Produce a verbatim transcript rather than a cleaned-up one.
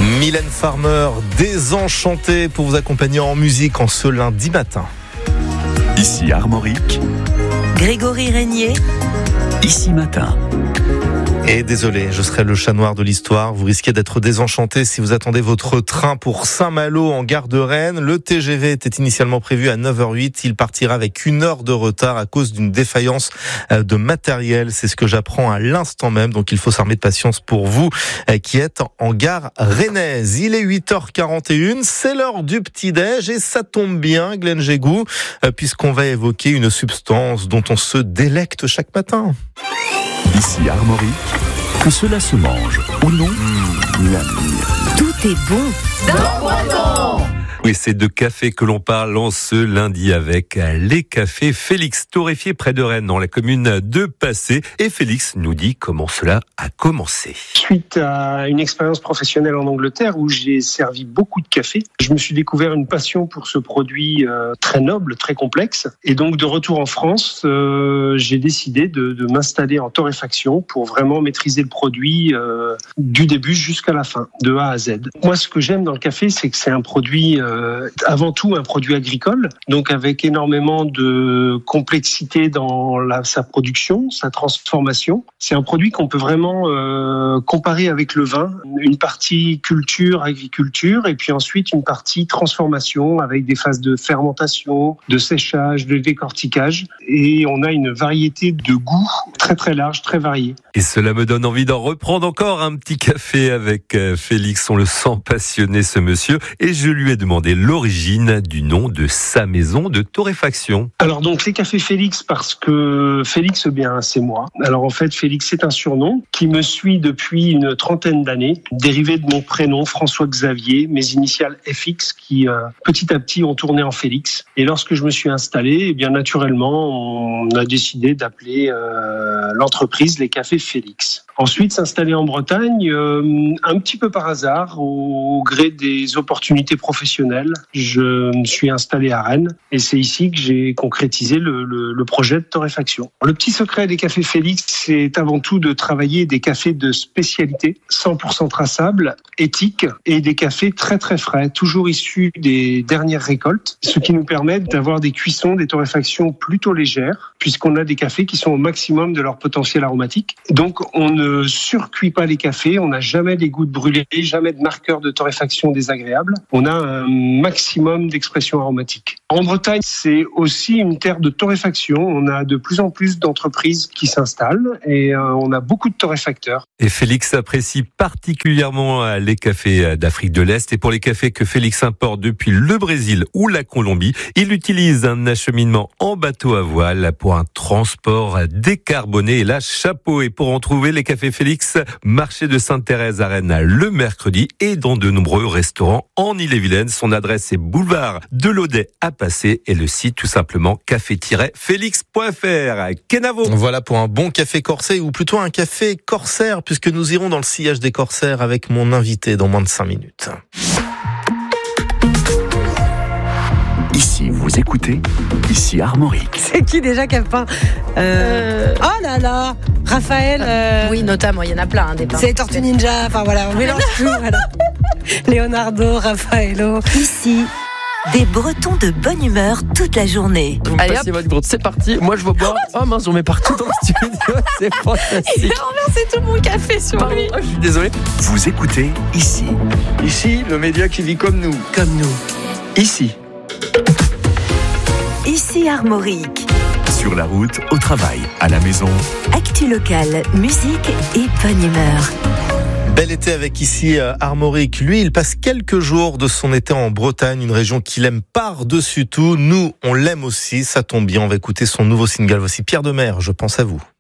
Mylène Farmer, Désenchantée, pour vous accompagner en musique en ce lundi matin. Ici Armorique, Grégory Régnier, Ici Matin. Et désolé, je serai le chat noir de l'histoire. Vous risquez d'être désenchanté si vous attendez votre train pour Saint-Malo en gare de Rennes. Le T G V était initialement prévu à neuf heures huit. Il partira avec une heure de retard à cause d'une défaillance de matériel. C'est ce que j'apprends à l'instant même. Donc il faut s'armer de patience pour vous qui êtes en gare rennaise. Il est huit heures quarante et une. C'est l'heure du petit-déj et ça tombe bien, Glenn Jégou, puisqu'on va évoquer une substance dont on se délecte chaque matin. Ici Armorique, que cela se mange ou non, mmh, l'avenir. Tout est bon dans Breton. Oui, c'est de café que l'on parle en ce lundi avec les cafés Félix, torréfiés près de Rennes, dans la commune de Passé. Et Félix nous dit comment cela a commencé. Suite à une expérience professionnelle en Angleterre où j'ai servi beaucoup de café, je me suis découvert une passion pour ce produit euh, très noble, très complexe. Et donc de retour en France, euh, j'ai décidé de, de m'installer en torréfaction pour vraiment maîtriser le produit euh, du début jusqu'à la fin, de A à Z. Moi, ce que j'aime dans le café, c'est que c'est un produit... Euh, Euh, avant tout un produit agricole, donc avec énormément de complexité dans la, sa production, sa transformation. C'est un produit qu'on peut vraiment euh, comparer avec le vin, une partie culture, agriculture, et puis ensuite une partie transformation avec des phases de fermentation, de séchage, de décortiquage, et on a une variété de goûts très très large, très variée. Et cela me donne envie d'en reprendre encore un petit café avec Félix. On le sent passionné, ce monsieur, et je lui ai demandé l'origine du nom de sa maison de torréfaction. Alors donc les cafés Félix, parce que Félix, bien c'est moi. Alors en fait Félix c'est un surnom qui me suit depuis une trentaine d'années, dérivé de mon prénom François Xavier, mes initiales F X qui euh, petit à petit ont tourné en Félix. Et lorsque je me suis installé, eh bien naturellement on a décidé d'appeler euh, l'entreprise les cafés Félix. Ensuite s'installer en Bretagne, euh, un petit peu par hasard, au gré des opportunités professionnelles. Je me suis installé à Rennes et c'est ici que j'ai concrétisé le, le, le projet de torréfaction. Le petit secret des cafés Félix, c'est avant tout de travailler des cafés de spécialité, cent pour cent traçables, éthiques et des cafés très très frais, toujours issus des dernières récoltes, ce qui nous permet d'avoir des cuissons, des torréfactions plutôt légères, puisqu'on a des cafés qui sont au maximum de leur potentiel aromatique. Donc on ne surcuit pas les cafés, on n'a jamais des gouttes brûlées, jamais de marqueurs de torréfaction désagréables. On a un maximum d'expression aromatique. En Bretagne, c'est aussi une terre de torréfaction. On a de plus en plus d'entreprises qui s'installent et euh, on a beaucoup de torréfacteurs. Et Félix apprécie particulièrement les cafés d'Afrique de l'Est. Et pour les cafés que Félix importe depuis le Brésil ou la Colombie, il utilise un acheminement en bateau à voile pour un transport décarboné. Et là, chapeau. Et pour en trouver, les cafés Félix, marché de Sainte-Thérèse à Rennes le mercredi et dans de nombreux restaurants en Ille-et-Vilaine. Son adresse est boulevard de l'Audet à Passé et le site tout simplement café tiret félix point f r. Kenavo. Voilà pour un bon café corsé ou plutôt un café corsaire puisque nous irons dans le sillage des corsaires avec mon invité dans moins de cinq minutes. Ici, vous écoutez, ici Armorique. C'est qui déjà qui a peint euh... euh... Oh là là, Raphaël. Euh... Oui, notamment, il y en a plein. Hein, des c'est Tortue Ninja, enfin voilà, on mélange tout. Voilà. Leonardo, Raffaello. Ici, des Bretons de bonne humeur toute la journée. Vous me passez votre gourde, c'est parti. Moi, je vais boire. Oh mince, j'en mets partout dans le studio. C'est fantastique. Il a renversé tout mon café sur Pardon, lui. Oh, je suis désolé. Vous écoutez ici. Ici, le média qui vit comme nous. Comme nous. Ici. Ici Armorique. Sur la route, au travail, à la maison. Actu locale, musique et bonne humeur. Bel été avec ici Armorique. Lui, il passe quelques jours de son été en Bretagne, une région qu'il aime par-dessus tout. Nous, on l'aime aussi, ça tombe bien. On va écouter son nouveau single. Voici Pierre Demers, je pense à vous.